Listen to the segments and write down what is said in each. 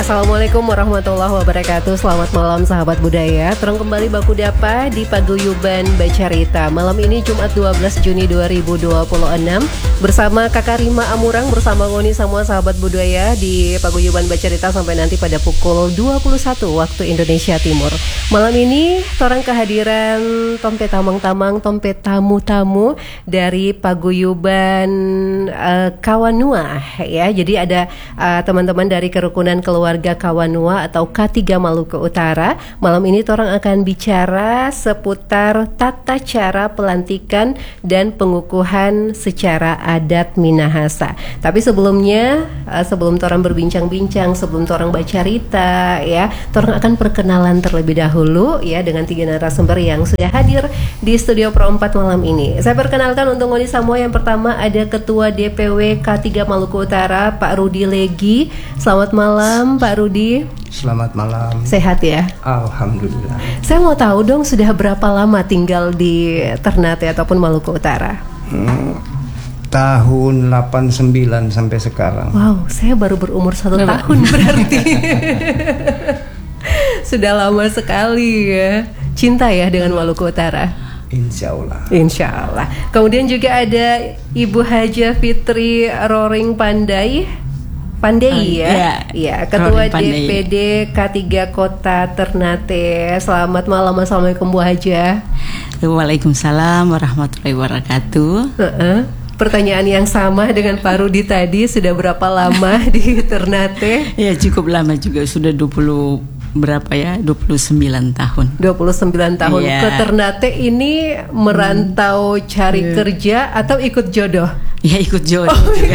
Assalamualaikum warahmatullahi wabarakatuh. Selamat malam sahabat budaya. Terang kembali baku dapa di Paguyuban Bacarita. Malam ini Jumat 12 Juni 2026 bersama Kakak Rima Amurang bersama Ngoni semua sahabat budaya di Paguyuban Bacarita sampai nanti pada pukul 21 waktu Indonesia Timur. Malam ini torang kehadiran tompe tamang-tamang, tompe tamu-tamu dari Paguyuban Kawanua ya. Jadi ada teman-teman dari kerukunan keluarga Kawanua atau K3 Maluku Utara. Malam ini orang akan bicara seputar tata cara pelantikan dan pengukuhan secara adat Minahasa. Tapi sebelumnya, sebelum orang berbincang-bincang, sebelum orang bacarita ya, orang akan perkenalan terlebih dahulu ya dengan 3 narasumber yang sudah hadir di studio Pro 4 malam ini. Saya perkenalkan untuk Ngoni Samoa yang pertama ada Ketua DPW K3 Maluku Utara Pak Rudi Legi. Selamat malam Pak Rudi. Selamat malam. Sehat ya? Alhamdulillah. Saya mau tahu dong sudah berapa lama tinggal di Ternate ataupun Maluku Utara? Tahun 89 sampai sekarang. Wow, saya baru berumur 1 tahun berarti. Sudah lama sekali ya. Cinta ya dengan Maluku Utara? Insya Allah. Insya Allah. Kemudian juga ada Ibu Haja Fitri Roring Pandai ya, Ketua DPD K3 Kota Ternate. Selamat malam, assalamualaikum Bu Haja. Waalaikumsalam warahmatullahi wabarakatuh. Pertanyaan yang sama dengan Pak Rudi tadi, sudah berapa lama di Ternate? Ya cukup lama juga, sudah 29 tahun. 29 tahun ya. Ke Ternate ini merantau cari kerja atau ikut jodoh? Ya ikut jodoh.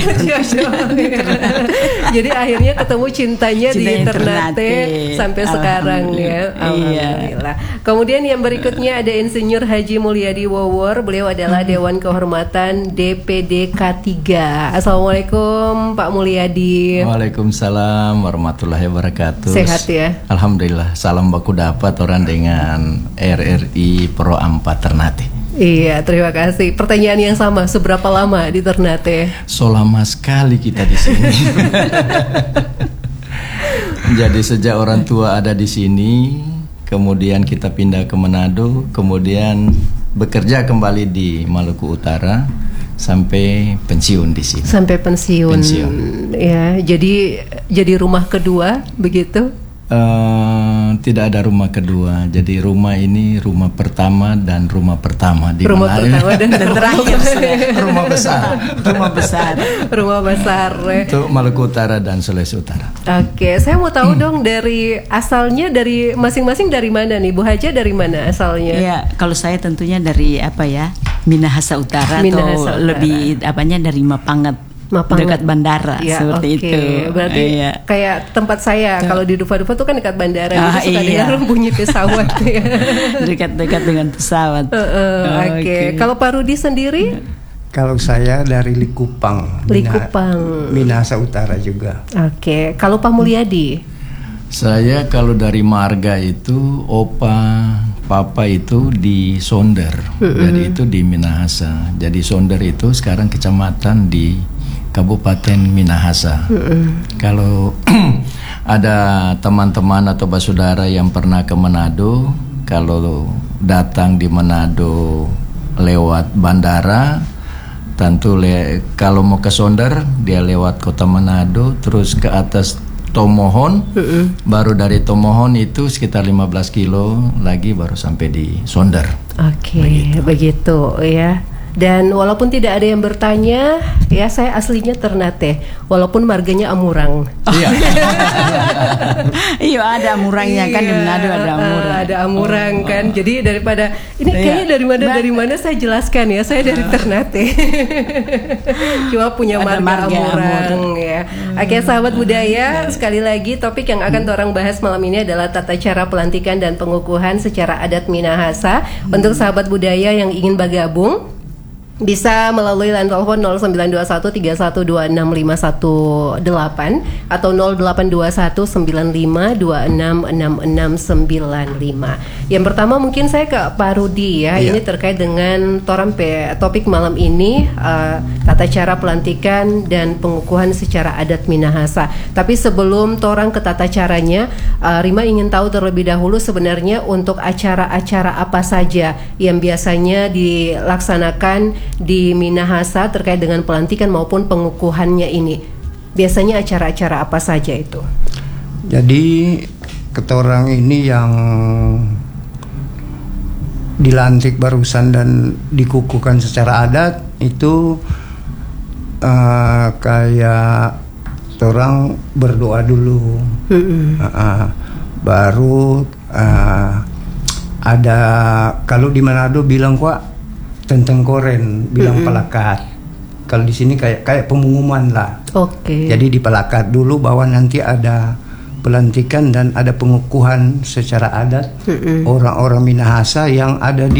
Jadi akhirnya ketemu cintanya di Ternate sampai sekarang ya. Alhamdulillah. Kemudian yang berikutnya ada Insinyur Haji Mulyadi Wowor. Beliau adalah Dewan Kehormatan DPD K3. Assalamualaikum Pak Mulyadi. Waalaikumsalam warahmatullahi wabarakatuh. Sehat ya? Alhamdulillah. Salam baku dapat orang dengan RRI Pro 4 Ternate. Iya, terima kasih. Pertanyaan yang sama, seberapa lama di Ternate? So lama sekali kita di sini. Jadi sejak orang tua ada di sini, kemudian kita pindah ke Manado, kemudian bekerja kembali di Maluku Utara sampai pensiun di sini. Sampai pensiun. Ya, jadi rumah kedua begitu? Tidak ada rumah kedua. Jadi rumah ini rumah pertama dan rumah pertama di rumah pertama dan terakhir. Rumah besar. Rumah besar. Untuk Maluku Utara dan Sulawesi Utara. Oke, saya mau tahu dong dari asalnya dari masing-masing dari mana nih? Bu Haja dari mana asalnya? Ya, kalau saya tentunya dari Minahasa Utara atau lebih dari Mapangat. Dekat bandara ya, seperti itu. Berarti kayak tempat saya kalau di Dufa-Dufa itu kan dekat bandara, jadi suka dengar bunyi pesawat ya. Dekat dengan pesawat. Oke. Kalau Pak Rudi sendiri? Kalau saya dari Likupang. Minahasa Utara juga. Oke. Kalau Pak Mulyadi? Saya kalau dari marga itu papa itu di Sonder. Jadi itu di Minahasa. Jadi Sonder itu sekarang kecamatan di Kabupaten Minahasa. Kalau ada teman-teman atau saudara yang pernah ke Manado, kalau datang di Manado lewat bandara, tentu kalau mau ke Sonder dia lewat kota Manado, terus ke atas Tomohon, baru dari Tomohon itu sekitar 15 kilo lagi baru sampai di Sonder. Oke, begitu ya. Dan walaupun tidak ada yang bertanya, ya saya aslinya Ternate, walaupun marganya Amurang. Iya ada Amurangnya kan di Manado ada Amurang. Ada Amurang kan. Jadi daripada ini kayaknya dari mana saya jelaskan ya, saya dari Ternate. Cuma punya marga Amurang ya. Oke sahabat budaya, sekali lagi topik yang akan orang bahas malam ini adalah tata cara pelantikan dan pengukuhan secara adat Minahasa. Untuk sahabat budaya yang ingin bergabung Bisa melalui line telepon 092131265118 atau 082195266695. Yang pertama mungkin saya ke Pak Rudi ya. Ini terkait dengan topik malam ini, tata cara pelantikan dan pengukuhan secara adat Minahasa. Tapi sebelum torang ke tata caranya, Rima ingin tahu terlebih dahulu sebenarnya untuk acara-acara apa saja yang biasanya dilaksanakan di Minahasa terkait dengan pelantikan maupun pengukuhannya ini. Biasanya acara-acara apa saja itu? Jadi ketorang ini yang dilantik barusan dan dikukuhkan secara adat itu kayak orang berdoa dulu, baru ada, kalau di Manado bilang kok tentang koren, bilang pelakat. Kalau di sini kayak pengumuman lah. Oke. Jadi di pelakat dulu bahwa nanti ada pelantikan dan ada pengukuhan secara adat orang-orang Minahasa yang ada di